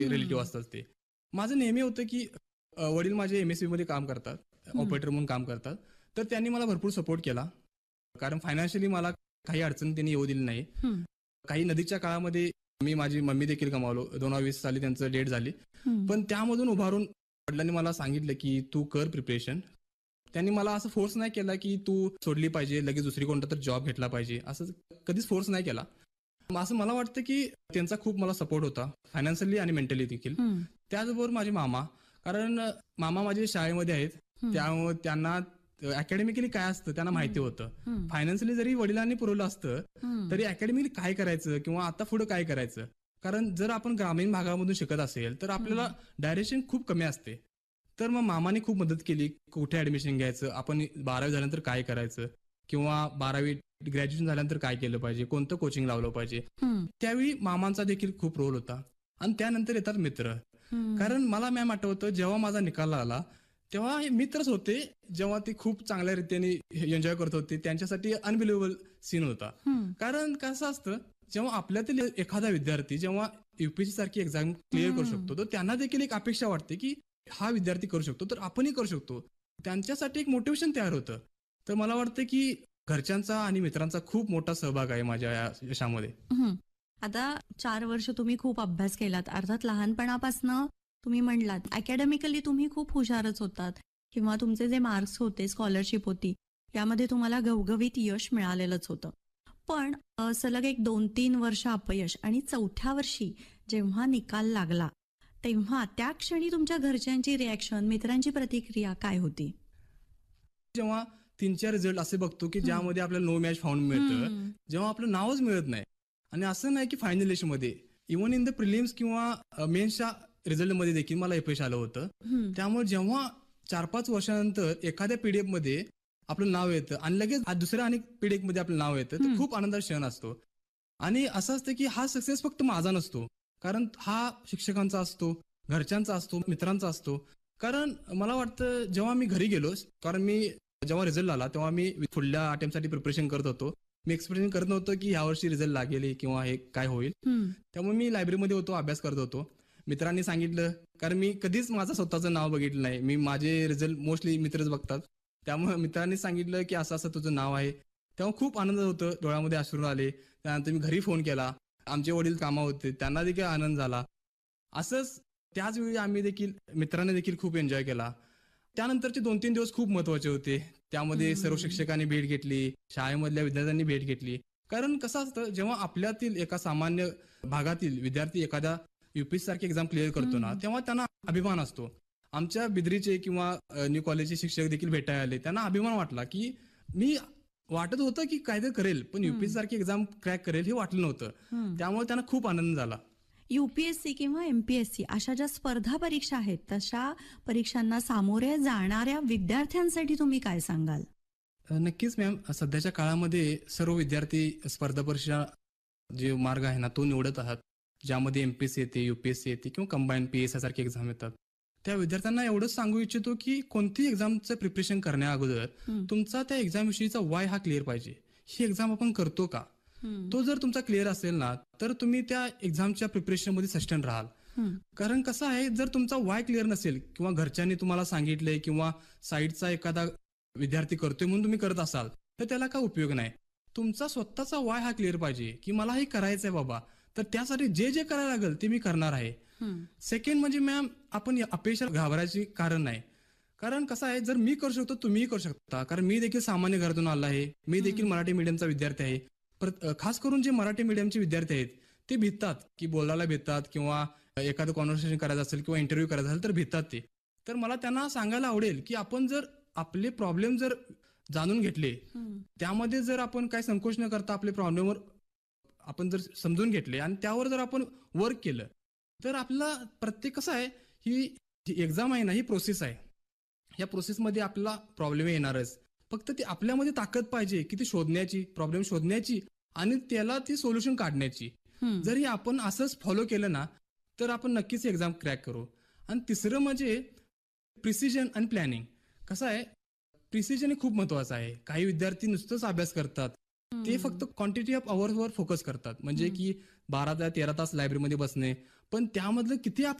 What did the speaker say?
Relative असतात ते. माझं नेहमी होतं की वडील माझे MSc मध्ये काम करतात, ऑपरेटर म्हणून काम करतात. तर त्यांनी मला भरपूर सपोर्ट केला. कारण फायनान्शियली मला काही अडचण त्यांनी येऊ दिली नाही. काही नदीच्या काळामध्ये मी माझी मम्मी देखील कमावलो. 2020 साली त्यांचं डेथ झाली. पण त्यामधून उभारून वडिलांनी मला सांगितलं की तू कर प्रिपरेशन. त्यांनी मला असं फोर्स नाही केला की तू सोडली पाहिजे, लगेच दुसरी कोणता तर जॉब घेतला पाहिजे, असं कधीच फोर्स नाही केला. असं मला वाटतं की त्यांचा खूप मला सपोर्ट होता, फायनान्शियली आणि मेंटली देखील. त्याचबरोबर माझे मामा, कारण मामा माझे शाळेमध्ये आहेत, त्यामुळे त्यांना अकॅडमिकली काय असतं त्यांना माहिती होतं. फायनान्शियली जरी वडिलांनी पुरवलं असतं तरी अकॅडमिकली काय करायचं किंवा आता पुढे काय करायचं. कारण जर आपण ग्रामीण भागामधून शिकत असेल तर आपल्याला डायरेक्शन खूप कमी असते. तर मग मामाने खूप मदत केली, कुठे ऍडमिशन घ्यायचं, आपण 12वी झाल्यानंतर काय करायचं किंवा 12वी ग्रॅज्युएशन झाल्यानंतर काय केलं पाहिजे, कोणतं कोचिंग लावलं पाहिजे. त्यावेळी मामांचा देखील खूप रोल होता. आणि त्यानंतर येतात मित्र. कारण मला मॅम आठवतं जेव्हा माझा निकाल आला तेव्हा हे मित्रच होते, जेव्हा ते खूप चांगल्या रीतीने एन्जॉय करत होते. त्यांच्यासाठी अनबिलिव्हेबल सीन होता. कारण कसं असतं, जेव्हा आपल्यातील एखादा विद्यार्थी जेव्हा UPSC सारखी एक्झाम क्लिअर करू शकतो तर त्यांना देखील एक अपेक्षा वाटते की हा विद्यार्थी करू शकतो तर आपणही करू शकतो. त्यांच्यासाठी एक मोटिवेशन तयार होतं. तर मला वाटतं की घरच्यांचा आणि मित्रांचा खूप मोठा सहभाग आहे माझ्या या यशामध्ये. आता 4 वर्ष तुम्ही खूप अभ्यास केलात, अर्थात लहानपणापासनं तुम्ही म्हणलात अकॅडमिकली तुम्ही खूप हुशारच होतात किंवा तुमचे जे मार्क्स होते, स्कॉलरशिप होती, यामध्ये तुम्हाला घवघवीत यश मिळालेलंच होतं. पण सलग एक 2-3 वर्ष अपयश आणि 4थ्या वर्षी जेव्हा निकाल लागला तेव्हा त्या क्षणी तुमच्या घरच्यांची रिॲक्शन, मित्रांची प्रतिक्रिया काय होती? जेव्हा 3-4 रिझल्ट असे बघतो की ज्यामध्ये आपल्याला नो मॅच फाउंड मिळतं, जेव्हा आपलं नावच मिळत नाही, आणि असं नाही की फायनल लिस्टमध्ये, इव्हन इन द प्रिलिम्स किंवा मेन्सच्या रिझल्टमध्ये देखील मला अपयश आलं होतं. त्यामुळे जेव्हा 4-5 वर्षानंतर एखाद्या PDF मध्ये आपलं नाव येतं आणि लगेच दुसऱ्या अनेक PDF मध्ये आपलं नाव येतं, तर खूप आनंदाचा क्षण असतो. आणि असं असतं की हा सक्सेस फक्त माझा नसतो, कारण हा शिक्षकांचा असतो, घरच्यांचा असतो, मित्रांचा असतो. कारण मला वाटतं जेव्हा मी घरी गेलो, कारण मी जेव्हा रिझल्ट आला तेव्हा मी पुढल्या अटेम्प्टसाठी प्रिपरेशन करत होतो. मी एक्सपेक्टेशन करत नव्हतो की यावर्षी रिझल्ट लागेल किंवा हे काय होईल. त्यामुळे मी लायब्ररीमध्ये होतो, अभ्यास करत होतो. मित्रांनी सांगितलं, कारण मी कधीच माझं स्वतःचं नाव बघितलं नाही, मी माझे रिझल्ट मोस्टली मित्रच बघतात. त्यामुळे मित्रांनी सांगितलं की असं असं तुझं नाव आहे. तेव्हा खूप आनंद होतं, डोळ्यामध्ये अश्रू आले. त्यानंतर मी घरी फोन केला, आमचे वडील कामावर होते, त्यांना देखील आनंद झाला. असंच त्याच वेळी आम्ही देखील मित्रांनी देखील खूप एन्जॉय केला. त्यानंतरचे 2-3 दिवस खूप महत्वाचे होते. त्यामध्ये सर्व शिक्षकांनी भेट घेतली, शाळेमधल्या विद्यार्थ्यांनी भेट घेतली. कारण कसं असतं, जेव्हा आपल्यातील एका सामान्य भागातील विद्यार्थी एखाद्या UPSC सारखी एक्झाम क्लिअर करतो ना, तेव्हा त्यांना अभिमान असतो. आमच्या बिद्रीचे किंवा न्यू कॉलेजचे शिक्षक देखील भेटायला आले. त्यांना अभिमान वाटला की मी वाटत होतं की कायदे करेल, पण UPSC सारखी एक्झाम क्रॅक करेल हे वाटलं नव्हतं. त्यामुळे त्यांना खूप आनंद झाला. UPSC किंवा MPSC अशा ज्या स्पर्धा परीक्षा आहेत, तशा परीक्षांना सामोरे जाणाऱ्या विद्यार्थ्यांसाठी तुम्ही काय सांगाल? नक्कीच मॅम, सध्याच्या काळामध्ये सर्व विद्यार्थी स्पर्धा परीक्षा जे मार्ग आहे ना तो निवडत आहात, ज्यामध्ये MPSC येते, UPSC येते किंवा कंबाईन PSI सारखे एक्झाम येतात. त्या विद्यार्थ्यांना एवढंच सांगू इच्छितो की कोणती एक्झामचं प्रिपरेशन करण्या अगोदर तुमचा त्या एक्झाम विषयीचा वाय हा क्लिअर पाहिजे. ही एक्झाम आपण करतो का, तो जर तुमचा क्लिअर असेल ना तर तुम्ही त्या एक्झामच्या प्रिपरेशन मध्ये सस्टेन राहाल. कारण कसं आहे, जर तुमचा वाय क्लिअर नसेल किंवा घरच्यांनी तुम्हाला सांगितलंय किंवा साईडचा एखादा विद्यार्थी करतोय म्हणून तुम्ही करत असाल तर त्याला काय उपयोग नाही. तुमचा स्वतःचा वाय हा क्लिअर पाहिजे की मला हे करायचंय बाबा, तर त्यासाठी जे जे करायला लागेल ते मी करणार आहे. सेकंड म्हणजे मॅम, आपण अपयशाला घाबरायची कारण नाही. कारण कसं आहे, जर मी करू शकतो तुम्हीही करू शकता. कारण मी देखील सामान्य घरातून आला आहे, मी देखील मराठी मीडियमचा विद्यार्थी आहे. खास करून जे मराठी मीडियमचे विद्यार्थी आहेत ते भितात की बोलायला भितात किंवा एखादं कॉन्व्हर्सेशन करायचं असेल किंवा इंटरव्ह्यू करायचा असेल तर भितात ते. तर मला त्यांना सांगायला आवडेल की आपण जर आपले प्रॉब्लेम जर जाणून घेतले, त्यामध्ये जर आपण काय संकोच न करता आपले प्रॉब्लेमवर आपण जर समजून घेतले आणि त्यावर जर आपण वर्क केलं तर आपला प्रत्येक कसं आहे, ही एक्झाम आहे ना ही प्रोसेस आहे. या प्रोसेसमध्ये आपल्याला प्रॉब्लेम येणारच. फक्त ती आपल्यामध्ये ताकद पाहिजे की ती शोधण्याची, प्रॉब्लेम शोधण्याची आणि त्याला ती सोल्युशन काढण्याची. जर आपण असंच फॉलो केलं ना तर आपण नक्कीच एक्झाम क्रॅक करू. आणि तिसरं म्हणजे प्रिसिजन आणि प्लॅनिंग. कसं आहे, प्रिसिजन हे खूप महत्वाचं आहे. काही विद्यार्थी नुसतंच अभ्यास करतात, ते फक्त क्वांटिटी ऑफ अवर्सवर फोकस करतात, म्हणजे की 12 ते 13 तास लायब्ररीमध्ये बसणे, पण त्यामधलं किती